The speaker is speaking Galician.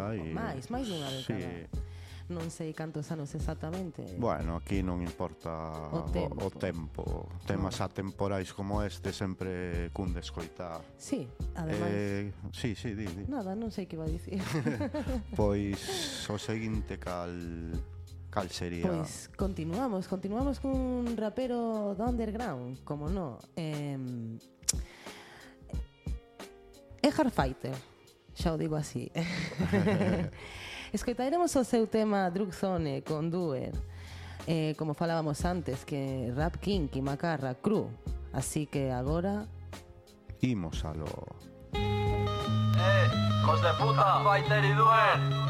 década. Máis dunha década. Sí. Non sei cantos anos exactamente. Bueno, aquí non importa O tempo. Temas atemporais como este sempre cun de escoitar. Sí, ademais. Sí, di. Nada, non sei que iba a dicir. Pois o seguinte cal sería? Pois continuamos cun rapero do underground, como no. É Hardfighter, xa o digo así. Escoitaremos o seu tema Drug Zone con Doer, como falábamos antes, que Rap King e Macarra Cru. Así que agora Imos a lo... hijos de puta, Fighter y Doer.